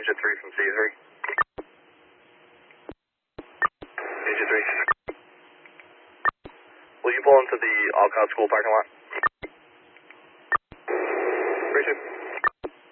Ninja 3 from C3. Ninja 3. Will you pull into the Alcott School parking lot? Appreciate it.